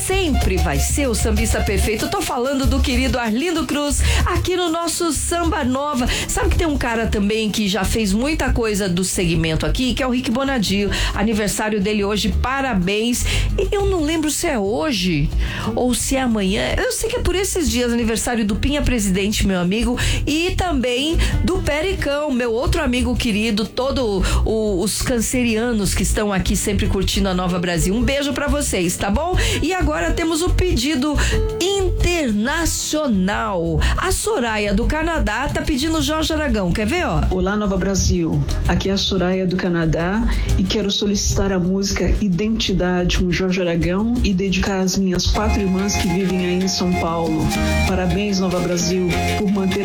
sempre vai ser o sambista perfeito. Eu tô falando do querido Arlindo Cruz, aqui no nosso Samba Nova. Sabe que tem um cara também que já fez muita coisa do segmento aqui, que é o Rick Bonadio. Aniversário dele hoje, parabéns. E eu não lembro se é hoje ou se é amanhã. Eu sei que é por esses dias, aniversário do Pinha Presidente, meu amigo, e também do Pericão, meu outro amigo querido, todos os cancerianos que estão aqui sempre curtindo a Nova Brasil. Um beijo pra vocês, tá bom? E agora temos o pedido internacional. A Soraya do Canadá tá pedindo Jorge Aragão. Quer ver, ó? Olá, Nova Brasil. Aqui é a Soraya do Canadá e quero solicitar a música Identidade com Jorge Aragão e dedicar às minhas 4 irmãs que vivem aí em São Paulo. Parabéns, Nova Brasil, por manter